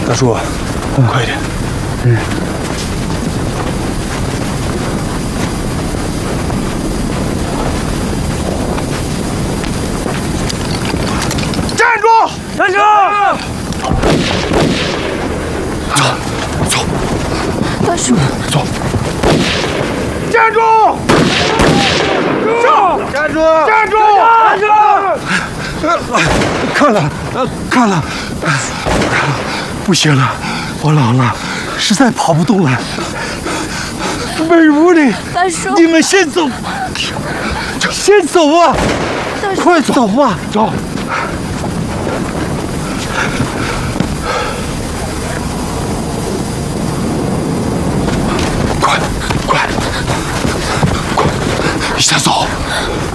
大叔，快一点。站住！站住！走。 大叔， 走。站住！站住！站住！站住！看了，看了，不行了，我老了，实在跑不动了。美屋里， 大叔， 你们先走，先走啊！快走啊！走。快，你先走。